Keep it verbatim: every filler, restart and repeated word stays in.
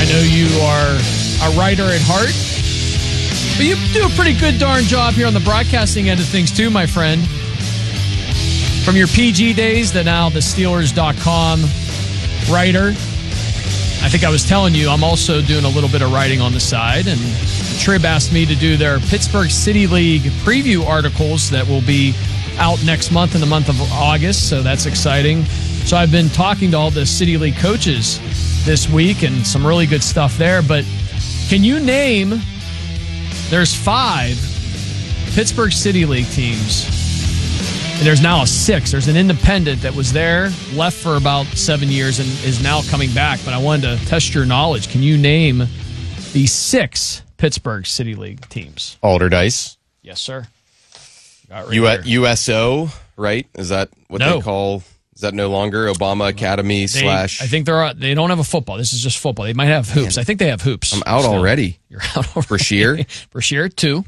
know you are a writer at heart, but you do a pretty good darn job here on the broadcasting end of things too, my friend. From your P G days to now the Steelers dot com writer. I think I was telling you I'm also doing a little bit of writing on the side, and Trib asked me to do their Pittsburgh City League preview articles that will be out next month in the month of August, so that's exciting. So I've been talking to all the City League coaches this week and some really good stuff there, but can you name, there's five Pittsburgh City League teams, and there's now a six. There's an independent that was there, left for about seven years, and is now coming back, but I wanted to test your knowledge. Can you name the six Pittsburgh City League teams? Alderdice. Yes, sir. Right U- U S O, right? Is that what no. they call? Is that no longer Obama Academy they, slash? I think they're they don't have a football. This is just football. They might have hoops. Man, I think they have hoops. I'm out so already. You're out already. Brashear? Brashear, two.